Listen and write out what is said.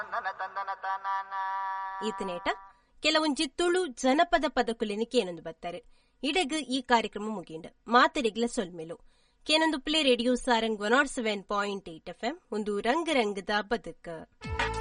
ಈತನೇಟ ಕೆಲವೊಂಜಿ ತುಳು ಜನಪದ ಪದಕುಲಿನ ಕೇನೊಂದು ಬರ್ತಾರೆ. ಇಡೆಗ್ ಈ ಕಾರ್ಯಕ್ರಮ ಮುಗಿಂಡ ಮಾತರಿಗ್ಲ ಸೊಲ್ಮೆಲು ಕೇನೊಂದು ಪ್ಲೇ ರೇಡಿಯೋ ಸಾರಂಗ್ 107.8 FM ಒಂದು ರಂಗ ರಂಗದ ಬದುಕ.